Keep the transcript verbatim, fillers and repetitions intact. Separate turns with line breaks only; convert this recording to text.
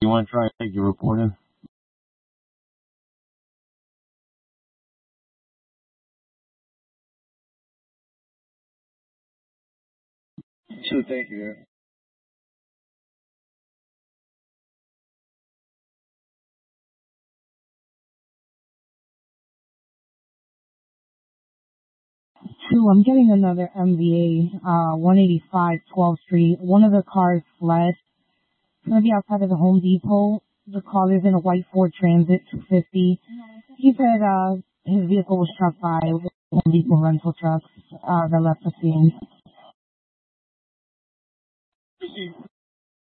You want to try and take your report in? Sure, thank you.
Two, I'm getting another M V A, uh, one eighty-five twelfth Street. One of the cars fled. It's going to be outside of the Home Depot. The car is in a white Ford Transit two fifty. He said, uh, his vehicle was struck by Home Depot rental trucks, uh, that left the scene.